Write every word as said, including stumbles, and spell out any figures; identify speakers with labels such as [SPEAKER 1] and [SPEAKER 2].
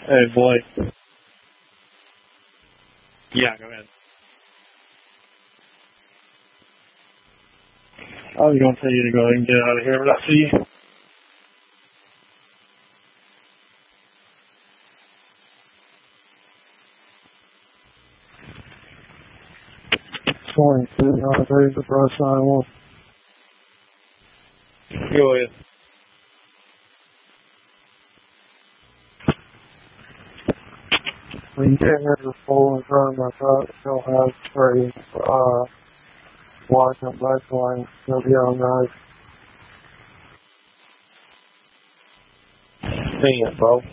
[SPEAKER 1] Hey, boy. Yeah, go ahead. I was going to tell you to go ahead and get out of here, but I see you. Morning, sitting on the page of brush nine one. Go ahead. When you get here to pull in front of my truck, he'll have spray, uh, wash up black line. He'll be all nice. Dang it, bro.